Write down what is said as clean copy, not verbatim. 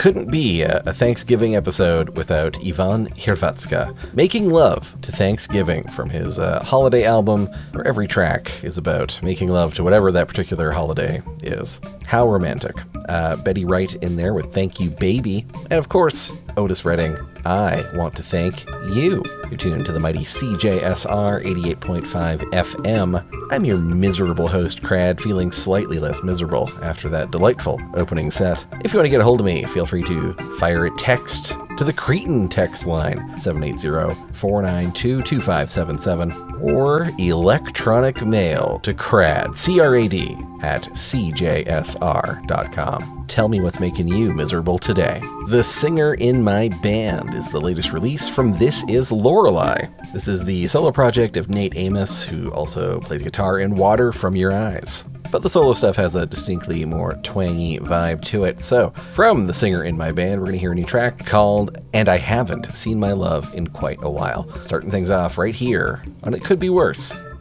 couldn't be a Thanksgiving episode without Ivan Hrvatska, Making Love to Thanksgiving from his holiday album, where every track is about making love to whatever that particular holiday is. How romantic. Betty Wright in there with Thank You Baby, and of course, Otis Redding, I Want to Thank You. You're tuned to the mighty CJSR 88.5 FM. I'm your miserable host, Crad, feeling slightly less miserable after that delightful opening set. If you want to get a hold of me, feel free to fire a text to the Cretin text line, 780-492-2577, or electronic mail to crad, C-R-A-D, at cjsr.com. Tell me what's making you miserable today. The Singer in My Band is the latest release from This Is Lorelei. This is the solo project of Nate Amos, who also plays guitar in Water From Your Eyes. But the solo stuff has a distinctly more twangy vibe to it. So, from The Singer in My Band, we're going to hear a new track called And I Haven't Seen My Love in Quite a While. Starting things off right here on It Could Be Worse